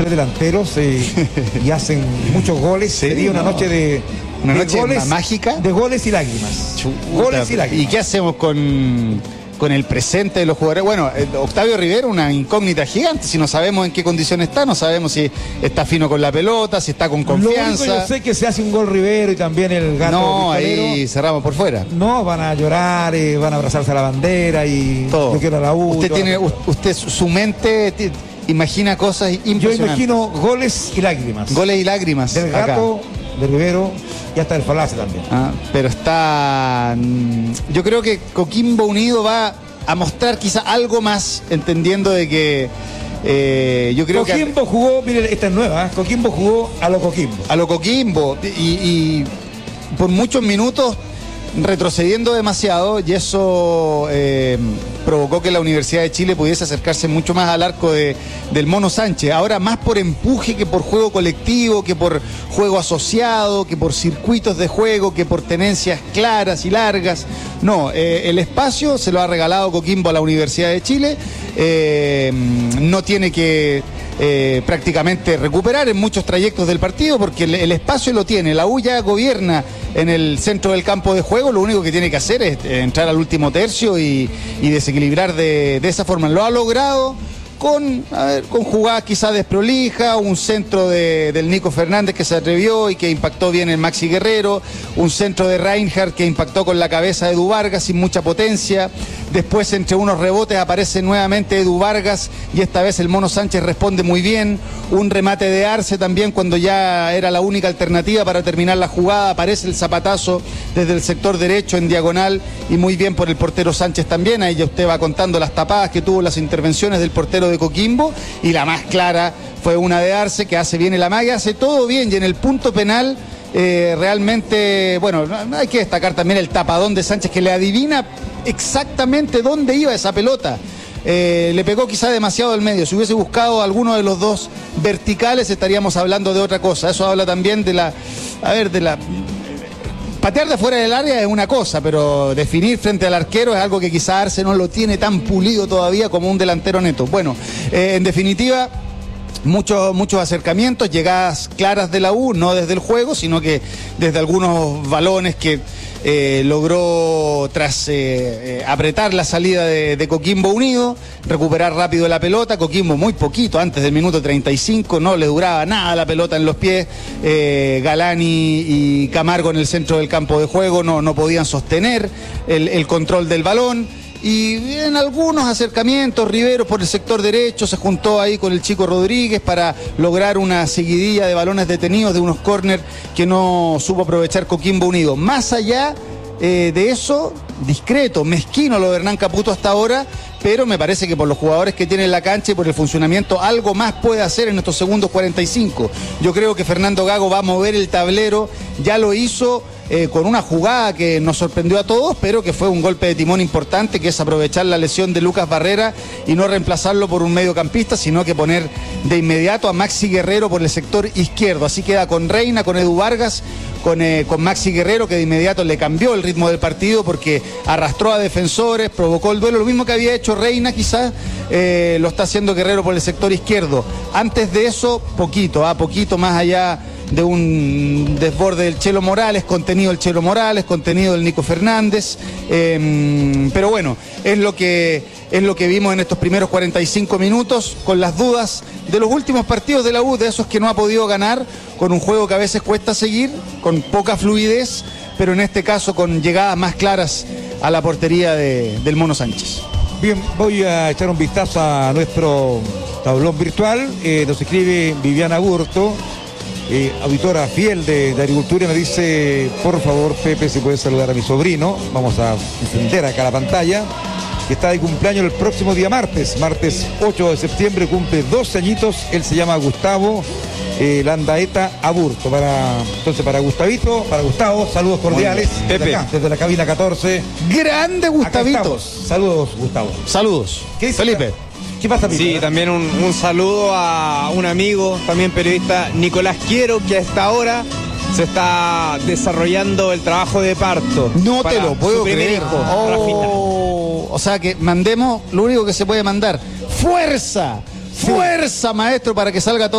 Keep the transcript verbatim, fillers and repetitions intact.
tres delanteros eh, y hacen muchos goles. Sí, Sería una no. noche de, Una de noche goles, mágica. de goles y lágrimas. Chuta, Goles y lágrimas. ¿Y qué hacemos con, con el presente de los jugadores? Bueno, eh, Octavio Rivero, una incógnita gigante. Si no sabemos en qué condición está, no sabemos si está fino con la pelota, si está con confianza. Lo único, yo sé que se hace un gol Rivero y también el gato. No, Pistolero. ahí cerramos por fuera. No, van a llorar, eh, van a abrazarse a la bandera y Todo. yo quiero a la U. Usted yo- tiene, usted su mente t- imagina cosas Yo impresionantes. imagino goles y lágrimas. Goles y lágrimas. Del acá. gato, de Rivero y hasta del Falace también. Ah, pero está. mm, Yo creo que Coquimbo Unido va a mostrar quizá algo más, entendiendo de que. eh, yo creo que. Coquimbo jugó, miren, esta es nueva, ¿eh? Coquimbo jugó a lo Coquimbo. A lo Coquimbo y, y por muchos minutos retrocediendo demasiado, y eso eh, provocó que la Universidad de Chile pudiese acercarse mucho más al arco de, del Mono Sánchez, ahora más por empuje que por juego colectivo, que por juego asociado, que por circuitos de juego, que por tenencias claras y largas. No, eh, el espacio se lo ha regalado Coquimbo a la Universidad de Chile, eh, no tiene que eh, prácticamente recuperar en muchos trayectos del partido, porque el, el espacio lo tiene, la U ya gobierna en el centro del campo de juego, lo único que tiene que hacer es eh, entrar al último tercio y, y desequilibrar de, de esa forma. Lo ha logrado con, a ver, con jugadas quizás desprolijas, un centro de, del Nico Fernández que se atrevió y que impactó bien en Maxi Guerrero, un centro de Reinhardt que impactó con la cabeza de Edu Vargas sin mucha potencia. Después, entre unos rebotes, aparece nuevamente Edu Vargas y esta vez el Mono Sánchez responde muy bien. Un remate de Arce también cuando ya era la única alternativa para terminar la jugada. Aparece el zapatazo desde el sector derecho en diagonal y muy bien por el portero Sánchez también. Ahí ya usted va contando las tapadas que tuvo, las intervenciones del portero de Coquimbo, y la más clara fue una de Arce que hace bien el amague, hace todo bien, y en el punto penal eh, realmente, bueno, hay que destacar también el tapadón de Sánchez que le adivina exactamente dónde iba esa pelota. Eh, le pegó quizá demasiado al medio. Si hubiese buscado alguno de los dos verticales estaríamos hablando de otra cosa. Eso habla también de la, a ver, de la... Patear de fuera del área es una cosa, pero definir frente al arquero es algo que quizá Arce no lo tiene tan pulido todavía como un delantero neto. Bueno, eh, en definitiva, muchos, muchos acercamientos, llegadas claras de la U, no desde el juego, sino que desde algunos balones que eh, logró, tras eh, eh, apretar la salida de, de Coquimbo Unido, recuperar rápido la pelota. Coquimbo muy poquito, antes del minuto treinta y cinco, no le duraba nada la pelota en los pies. Eh, Galani y Camargo en el centro del campo de juego no, no podían sostener el, el control del balón. Y en algunos acercamientos, Rivero por el sector derecho se juntó ahí con el Chico Rodríguez para lograr una seguidilla de balones detenidos de unos córner que no supo aprovechar Coquimbo Unido. Más allá eh, de eso, discreto, mezquino lo de Hernán Caputo hasta ahora, pero me parece que por los jugadores que tiene en la cancha y por el funcionamiento, algo más puede hacer en estos segundos cuarenta y cinco. Yo creo que Fernando Gago va a mover el tablero, ya lo hizo eh, con una jugada que nos sorprendió a todos, pero que fue un golpe de timón importante, que es aprovechar la lesión de Lucas Barrera y no reemplazarlo por un mediocampista, sino que poner de inmediato a Maxi Guerrero por el sector izquierdo. Así queda con Reina, con Edu Vargas, con, eh, con Maxi Guerrero, que de inmediato le cambió el ritmo del partido porque arrastró a defensores, provocó el duelo, lo mismo que había hecho Reina quizás, eh, lo está haciendo Guerrero por el sector izquierdo. Antes de eso, poquito, ah, poquito más allá de un desborde del Chelo Morales, contenido del Chelo Morales, contenido del Nico Fernández, eh, pero bueno, es lo que es lo que vimos en estos primeros cuarenta y cinco minutos, con las dudas de los últimos partidos de la U, de esos que no ha podido ganar, con un juego que a veces cuesta seguir, con poca fluidez, pero en este caso con llegadas más claras a la portería de, del Mono Sánchez. Bien, voy a echar un vistazo a nuestro tablón virtual. Eh, nos escribe Viviana Burto, eh, auditora fiel de, de Agricultura, y me dice, por favor, Pepe, si puedes saludar a mi sobrino. Vamos a encender acá la pantalla, que está de cumpleaños el próximo día martes, martes ocho de septiembre, cumple doce añitos. Él se llama Gustavo eh, Landaeta Aburto. Para, entonces, para Gustavito, para Gustavo, saludos cordiales. Desde Pepe. acá, desde la cabina catorce. Grande Acá Gustavito. estamos. Saludos, Gustavo. Saludos. ¿Qué dice Felipe. ¿Qué pasa, Pipe? Sí, también un, un saludo a un amigo, también periodista, Nicolás Quiero, que a esta hora se está desarrollando el trabajo de parto. No para te lo puedo su primer creer. hijo, Oh, Rafita. o sea que mandemos lo único que se puede mandar. ¡Fuerza! ¡Fuerza, maestro, para que salga todo!